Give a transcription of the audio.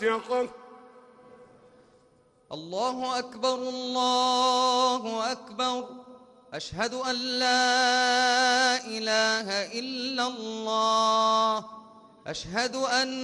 الله أكبر الله أكبر، أشهد أن لا إله إلا الله، أشهد أن